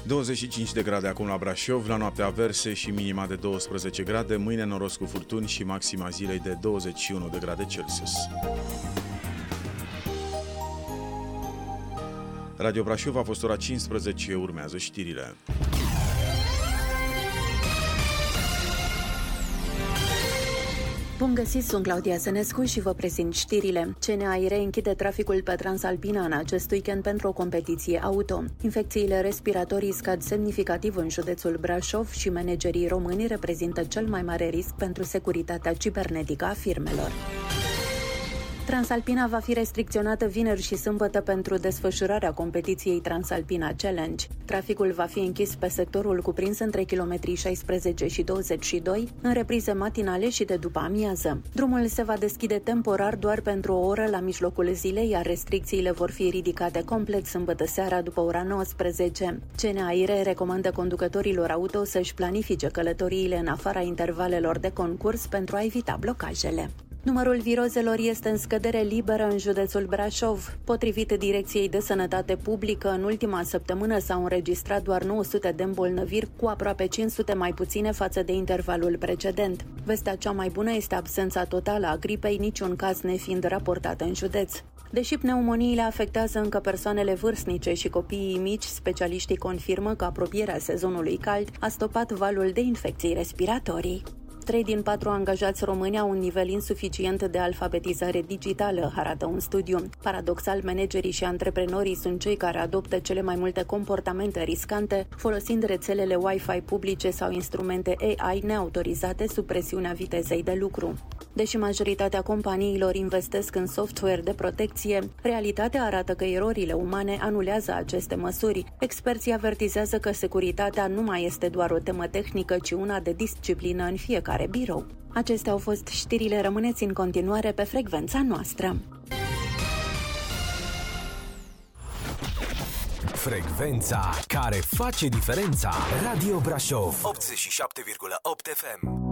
25 de grade acum la Brașov, la noaptea averse și minima de 12 grade, mâine noros cu furtuni și maxima zilei de 21 de grade Celsius. Radio Brașov a fost ora 15, urmează știrile. Bun găsit, sunt Claudia Sănescu și vă prezint știrile. CNAIR închide traficul pe Transalpina în acest weekend pentru o competiție auto. Infecțiile respiratorii scad semnificativ în județul Brașov și managerii români reprezintă cel mai mare risc pentru securitatea cibernetică a firmelor. Transalpina va fi restricționată vineri și sâmbătă pentru desfășurarea competiției Transalpina Challenge. Traficul va fi închis pe sectorul cuprins între kilometrii 16 și 22, în reprize matinale și de după amiază. Drumul se va deschide temporar doar pentru o oră la mijlocul zilei, iar restricțiile vor fi ridicate complet sâmbătă seara după ora 19. CNAIR recomandă conducătorilor auto să-și planifice călătoriile în afara intervalelor de concurs pentru a evita blocajele. Numărul virozelor este în scădere liberă în județul Brașov. Potrivit Direcției de Sănătate Publică, în ultima săptămână s-au înregistrat doar 900 de îmbolnăviri, cu aproape 500 mai puține față de intervalul precedent. Vestea cea mai bună este absența totală a gripei, niciun caz nefiind raportat în județ. Deși pneumoniile afectează încă persoanele vârstnice și copiii mici, specialiștii confirmă că apropierea sezonului cald a stopat valul de infecții respiratorii. 3 din 4 angajați români au un nivel insuficient de alfabetizare digitală, arată un studiu. Paradoxal, managerii și antreprenorii sunt cei care adoptă cele mai multe comportamente riscante, folosind rețelele Wi-Fi publice sau instrumente AI neautorizate sub presiunea vitezei de lucru. Deși majoritatea companiilor investesc în software de protecție, realitatea arată că erorile umane anulează aceste măsuri. Experții avertizează că securitatea nu mai este doar o temă tehnică, ci una de disciplină în fiecare birou. Acestea au fost știrile, rămâneți în continuare pe frecvența noastră. Frecvența care face diferența. Radio Brașov 87,8 FM.